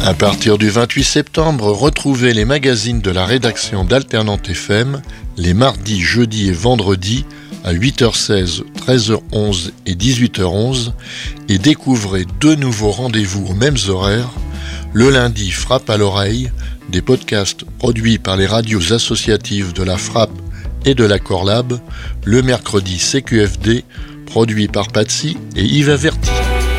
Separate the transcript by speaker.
Speaker 1: À partir du 28 septembre, retrouvez les magazines de la rédaction d'Alternante FM les mardis, jeudis et vendredis à 8h16, 13h11 et 18h11 et découvrez 2 nouveaux rendez-vous aux mêmes horaires. Le lundi, Frappe à l'oreille, des podcasts produits par les radios associatives de la Frappe et de la Corlab. Le mercredi, CQFD, produit par Patsy et Yves Averti.